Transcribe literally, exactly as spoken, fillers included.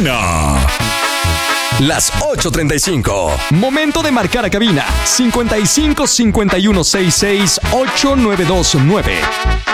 cabina. Las ocho treinta y cinco. Momento de marcar a cabina. cincuenta y cinco cincuenta y uno sesenta y seis ocho nueve dos nueve.